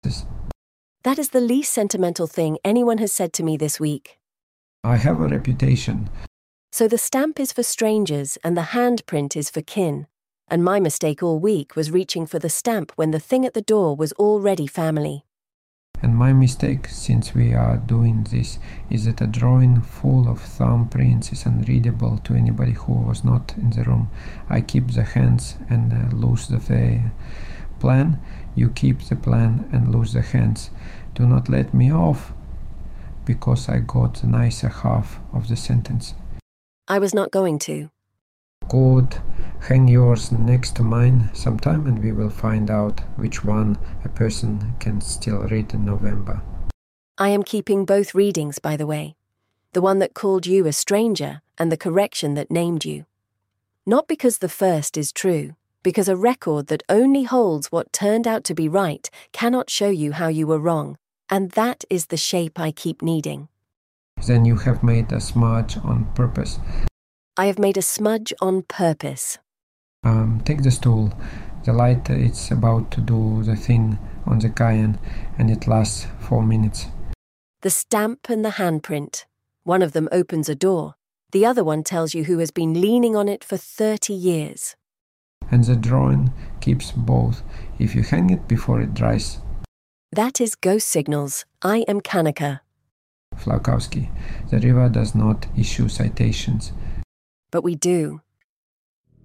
That is the least sentimental thing anyone has said to me this week. I have a reputation. So the stamp is for strangers and the handprint is for kin. And my mistake all week was reaching for the stamp when the thing at the door was already family. And my mistake, since we are doing this, is that a drawing full of thumbprints is unreadable to anybody who was not in the room. I keep the hands and lose the plan. You keep the plan and lose the hands. Do not let me off, because I got the nicer half of the sentence. I was not going to. Good. Hang yours next to mine sometime and we will find out which one a person can still read in November. I am keeping both readings, by the way. The one that called you a stranger and the correction that named you. Not because the first is true, because a record that only holds what turned out to be right cannot show you how you were wrong, and that is the shape I keep needing. Then you have made a smudge on purpose. I have made a smudge on purpose. Take the stool. The light it's about to do the thing on the cayenne and it lasts 4 minutes. The stamp and the handprint. One of them opens a door. The other one tells you who has been leaning on it for 30 years. And the drawing keeps both if you hang it before it dries. That is Ghost Signals. I am Kanika. Flakowski. The river does not issue citations. But we do.